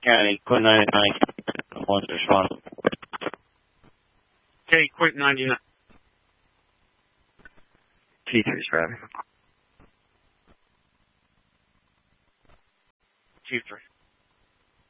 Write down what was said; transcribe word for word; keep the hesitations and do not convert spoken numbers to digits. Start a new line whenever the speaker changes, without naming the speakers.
County, Quint ninety-nine, one to respond.
Okay, Quint ninety-nine.
T three, Rabbit.
T three.